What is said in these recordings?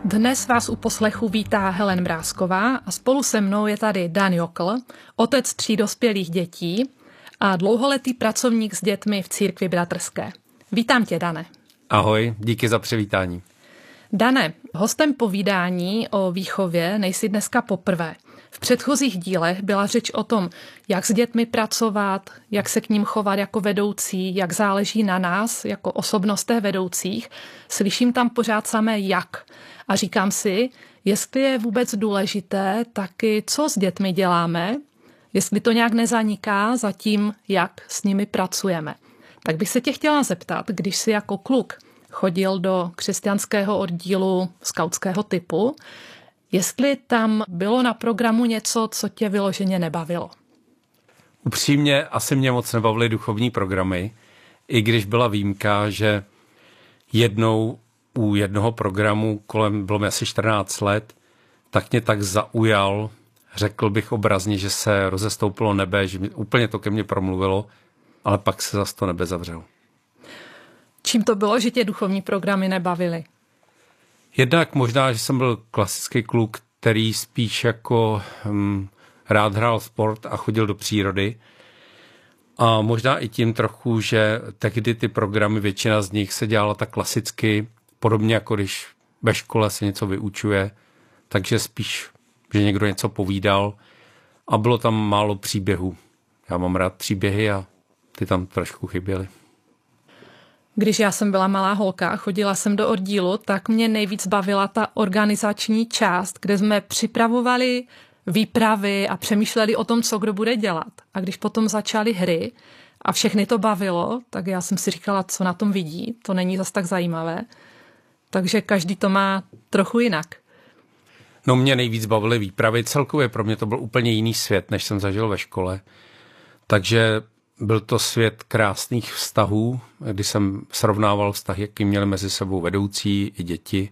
Dnes vás u poslechu vítá Helen Mrázková a spolu se mnou je tady Dan Jokl, otec 3 dospělých dětí a dlouholetý pracovník s dětmi v církvi bratrské. Vítám tě, Dane. Ahoj, díky za přivítání. Dane, hostem povídání o výchově nejsi dneska poprvé. V předchozích dílech byla řeč o tom, jak s dětmi pracovat, jak se k ním chovat jako vedoucí, jak záleží na nás jako osobnostech vedoucích. Slyším tam pořád samé jak. A říkám si, jestli je vůbec důležité taky, co s dětmi děláme, jestli to nějak nezaniká za tím, jak s nimi pracujeme. Tak bych se tě chtěla zeptat, když jsi jako kluk chodil do křesťanského oddílu skautského typu, jestli tam bylo na programu něco, co tě vyloženě nebavilo. Upřímně asi mě moc nebavily duchovní programy, i když byla výjimka, že jednou u jednoho programu, bylo mi asi 14 let, tak mě tak zaujal, řekl bych obrazně, že se rozestoupilo nebe, že úplně to ke mně promluvilo, ale pak se zase to nebe zavřelo. Čím to bylo, že tě duchovní programy nebavily? Jednak možná, že jsem byl klasický kluk, který spíš jako rád hrál sport a chodil do přírody. A možná i tím trochu, že tehdy ty programy, většina z nich se dělala tak klasicky, podobně jako když ve škole se něco vyučuje, takže spíš, že někdo něco povídal a bylo tam málo příběhů. Já mám rád příběhy a ty tam trošku chyběly. Když já jsem byla malá holka a chodila jsem do oddílu, tak mě nejvíc bavila ta organizační část, kde jsme připravovali výpravy a přemýšleli o tom, co kdo bude dělat. A když potom začaly hry a všechny to bavilo, tak já jsem si říkala, co na tom vidí, to není zas tak zajímavé. Takže každý to má trochu jinak. No mě nejvíc bavily výpravy, celkově pro mě to byl úplně jiný svět, než jsem zažil ve škole. Takže byl to svět krásných vztahů, kdy jsem srovnával vztahy, jaký měli mezi sebou vedoucí i děti.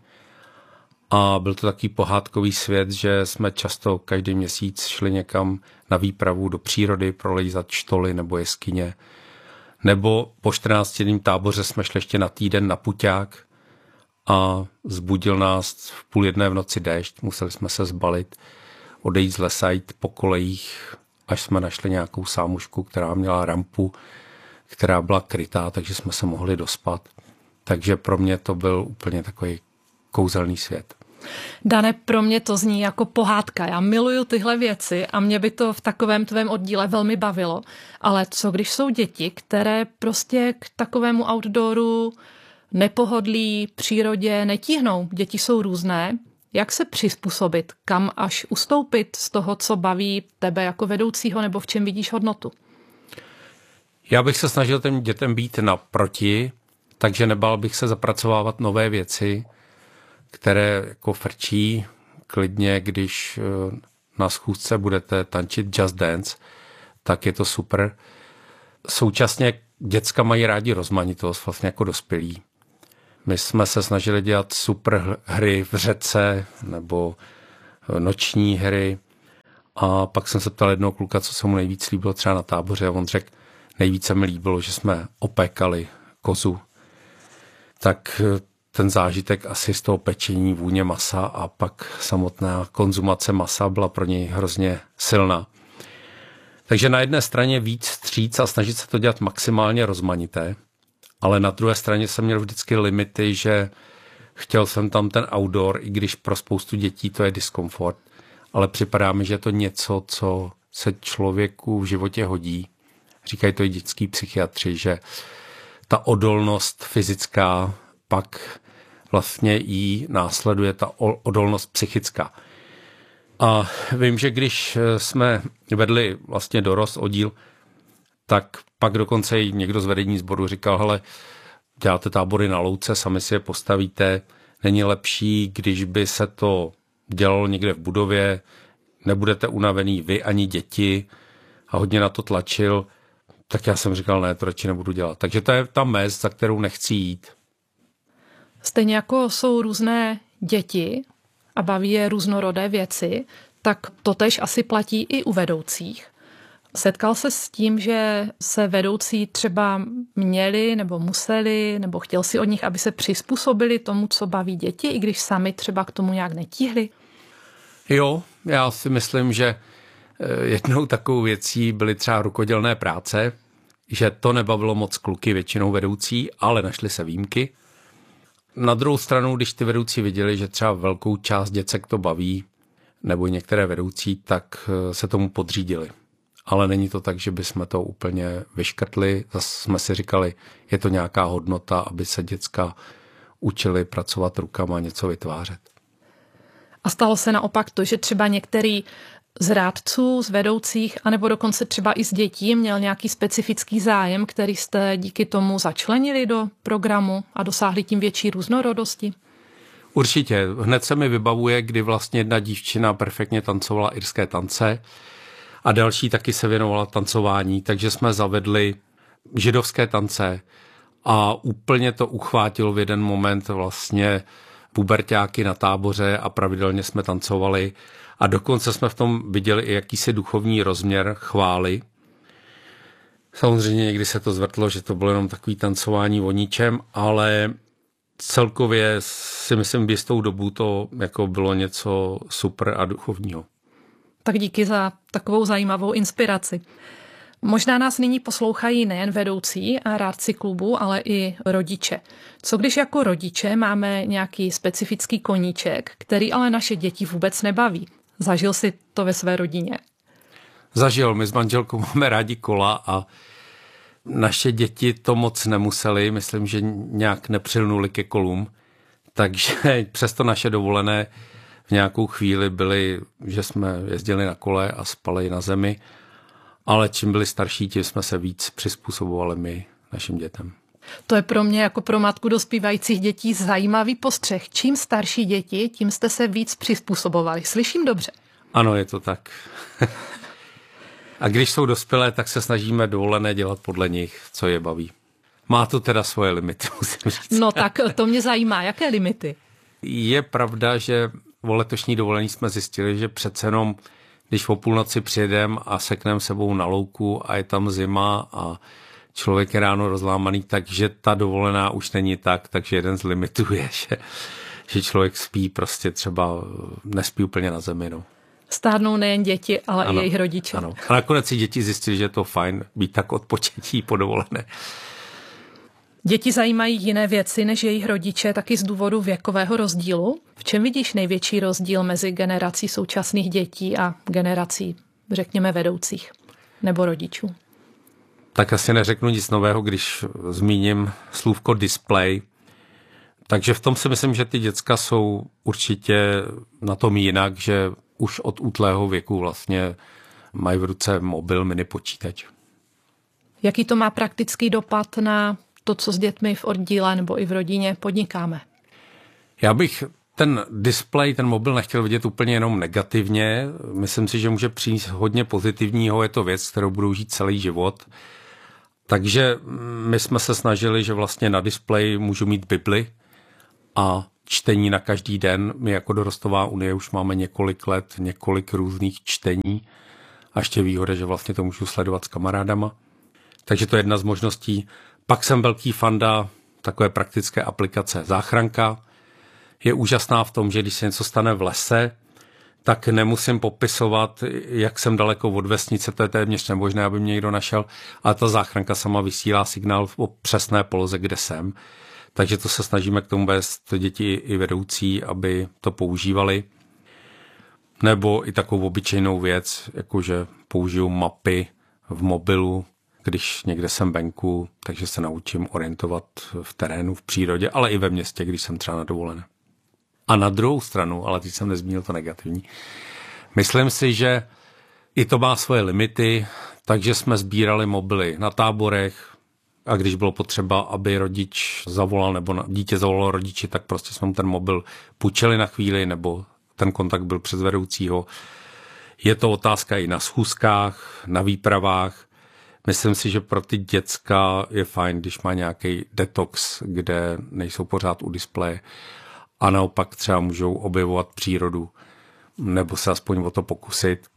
A byl to takový pohádkový svět, že jsme často každý měsíc šli někam na výpravu do přírody, prolejzat štoly nebo jeskyně. Nebo po 14denním táboře jsme šli ještě na týden na puťák a zbudil nás v 12:30 v noci déšť. Museli jsme se zbalit, odejít z lesa, jít po kolejích, až jsme našli nějakou sámušku, která měla rampu, která byla krytá, takže jsme se mohli dospat. Takže pro mě to byl úplně takový kouzelný svět. Dane, pro mě to zní jako pohádka. Já miluju tyhle věci a mě by to v takovém tvém oddíle velmi bavilo. Ale co když jsou děti, které prostě k takovému outdooru, nepohodlí, přírodě netíhnou? Děti jsou různé. Jak se přizpůsobit? Kam až ustoupit z toho, co baví tebe jako vedoucího, nebo v čem vidíš hodnotu? Já bych se snažil těm dětem být naproti, takže nebál bych se zapracovávat nové věci, které jako frčí klidně, když na schůzce budete tančit Just Dance, tak je to super. Současně děcka mají rádi rozmanitost, vlastně jako dospělí. My jsme se snažili dělat super hry v řece nebo noční hry a pak jsem se ptal jednoho kluka, co se mu nejvíc líbilo třeba na táboře a on řekl, nejvíce mi líbilo, že jsme opékali kozu. Tak ten zážitek asi z toho pečení, vůně masa a pak samotná konzumace masa byla pro něj hrozně silná. Takže na jedné straně víc vstříc a snažit se to dělat maximálně rozmanité, ale na druhé straně jsem měl vždycky limity, že chtěl jsem tam ten outdoor, i když pro spoustu dětí to je diskomfort, ale připadá mi, že je to něco, co se člověku v životě hodí. Říkají to i dětský psychiatři, že ta odolnost fyzická pak vlastně jí následuje ta odolnost psychická. A vím, že když jsme vedli vlastně dorost oddíl, tak pak dokonce i někdo z vedení sboru říkal, hele, děláte tábory na louce, sami si je postavíte, není lepší, když by se to dělalo někde v budově, nebudete unavený vy ani děti a hodně na to tlačil, tak já jsem říkal, ne, to radši nebudu dělat. Takže to je ta mez, za kterou nechci jít. Stejně jako jsou různé děti a baví je různorodé věci, tak totéž asi platí i u vedoucích. Setkal se s tím, že se vedoucí třeba měli nebo museli, nebo chtěl si od nich, aby se přizpůsobili tomu, co baví děti, i když sami třeba k tomu nějak netíhli? Jo, já si myslím, že jednou takovou věcí byly třeba rukodělné práce, že to nebavilo moc kluky, většinou vedoucí, ale našly se výjimky. Na druhou stranu, když ty vedoucí viděli, že třeba velkou část děcek to baví, nebo některé vedoucí, tak se tomu podřídili. Ale není to tak, že bychom to úplně vyškrtli. Zase jsme si říkali, je to nějaká hodnota, aby se děcka učili pracovat rukama, něco vytvářet. A stalo se naopak to, že třeba některý z rádců, z vedoucích, anebo dokonce třeba i z dětí měl nějaký specifický zájem, který jste díky tomu začlenili do programu a dosáhli tím větší různorodosti? Určitě. Hned se mi vybavuje, kdy vlastně jedna dívčina perfektně tancovala irské tance a další taky se věnovala tancování, takže jsme zavedli židovské tance a úplně to uchvátilo v jeden moment vlastně puberťáky na táboře a pravidelně jsme tancovali a dokonce jsme v tom viděli i jakýsi duchovní rozměr chvály. Samozřejmě někdy se to zvrtlo, že to bylo jenom takový tancování o ničem, ale celkově si myslím, že s tou dobu to jako bylo něco super a duchovního. Tak díky za takovou zajímavou inspiraci. Možná nás nyní poslouchají nejen vedoucí a rádci klubu, ale i rodiče. Co když jako rodiče máme nějaký specifický koníček, který ale naše děti vůbec nebaví? Zažil si to ve své rodině? Zažil. My s manželkou máme rádi kola a naše děti to moc nemuseli. Myslím, že nějak nepřilnuli ke kolům. Takže přesto naše dovolené v nějakou chvíli byly, že jsme jezdili na kole a spali na zemi. Ale čím byli starší, tím jsme se víc přizpůsobovali my našim dětem. To je pro mě jako pro matku dospívajících dětí zajímavý postřeh. Čím starší děti, tím jste se víc přizpůsobovali. Slyším dobře? Ano, je to tak. A když jsou dospělé, tak se snažíme dovolené dělat podle nich, co je baví. Má to teda svoje limity, musím říct. No tak to mě zajímá. Jaké limity? Je pravda, že o letošní dovolení jsme zjistili, že přece jenom, když o půlnoci přijedeme a sekneme sebou na louku a je tam zima a člověk je ráno rozlámaný, takže ta dovolená už není tak, takže jeden z limitů je, že člověk spí prostě třeba, nespí úplně na zemi. No. Stárnou nejen děti, ale ano, i jejich rodiče. Ano. A nakonec si děti zjistili, že je to fajn být tak odpočetí po dovolené. Děti zajímají jiné věci než jejich rodiče, taky z důvodu věkového rozdílu. V čem vidíš největší rozdíl mezi generací současných dětí a generací, řekněme, vedoucích nebo rodičů? Tak asi neřeknu nic nového, když zmíním slůvko display. Takže v tom si myslím, že ty děcka jsou určitě na tom jinak, že už od útlého věku vlastně mají v ruce mobil, mini počítač. Jaký to má praktický dopad na to, co s dětmi v oddíle nebo i v rodině podnikáme? Já bych ten displej, ten mobil nechtěl vidět úplně jenom negativně. Myslím si, že může přinést hodně pozitivního. Je to věc, kterou budou žít celý život. Takže my jsme se snažili, že vlastně na displeji můžu mít Bibli a čtení na každý den. My jako Dorostová unie už máme několik let, několik různých čtení a ještě výhoda, že vlastně to můžu sledovat s kamarádama. Takže to je jedna z možností. Pak jsem velký fanda takové praktické aplikace Záchranka. Je úžasná v tom, že když se něco stane v lese, tak nemusím popisovat, jak jsem daleko od vesnice, to je téměř nemožné, aby mě někdo našel, ale ta záchranka sama vysílá signál o přesné poloze, kde jsem. Takže to se snažíme k tomu vést děti i vedoucí, aby to používali. Nebo i takovou obyčejnou věc, jakože použiju mapy v mobilu, když někde jsem venku, takže se naučím orientovat v terénu, v přírodě, ale i ve městě, když jsem třeba na dovolené. A na druhou stranu, ale teď jsem nezmínil to negativní, myslím si, že i to má svoje limity, takže jsme sbírali mobily na táborech a když bylo potřeba, aby rodič zavolal nebo dítě zavolalo rodiči, tak prostě jsme mu ten mobil půjčili na chvíli nebo ten kontakt byl přes vedoucího. Je to otázka i na schůzkách, na výpravách. Myslím si, že pro ty děcka je fajn, když má nějaký detox, kde nejsou pořád u displeje a naopak třeba můžou objevovat přírodu nebo se aspoň o to pokusit.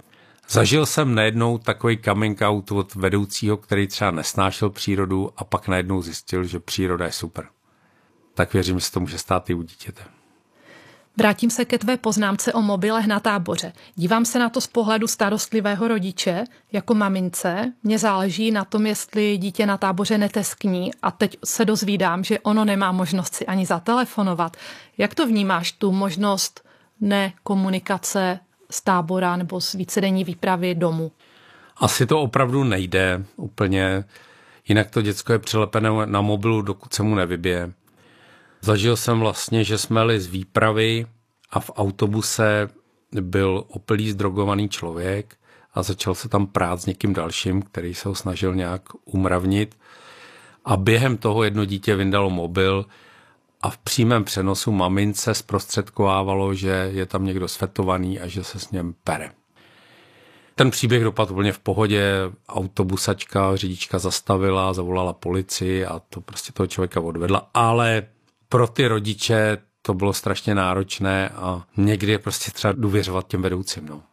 Zažil jsem najednou takový coming out od vedoucího, který třeba nesnášel přírodu a pak najednou zjistil, že příroda je super. Tak věřím, že se to může stát i u dítěte. Vrátím se ke tvé poznámce o mobilech na táboře. Dívám se na to z pohledu starostlivého rodiče, jako mamince. Mně záleží na tom, jestli dítě na táboře neteskní a teď se dozvídám, že ono nemá možnost si ani zatelefonovat. Jak to vnímáš, tu možnost nekomunikace z tábora nebo z vícedenní výpravy domů? Asi to opravdu nejde úplně, jinak to děcko je přilepené na mobilu, dokud se mu nevybije. Zažil jsem vlastně, že jsme jeli z výpravy a v autobuse byl opilý zdrogovaný člověk a začal se tam prát s někým dalším, který se ho snažil nějak umravnit. A během toho jedno dítě vyndalo mobil a v přímém přenosu mamince zprostředkovávalo, že je tam někdo svetovaný a že se s něm pere. Ten příběh dopadl úplně v pohodě, autobusačka, řidička zastavila, zavolala policii a to prostě toho člověka odvedla, ale pro ty rodiče to bylo strašně náročné a někdy je prostě třeba důvěřovat těm vedoucím. No.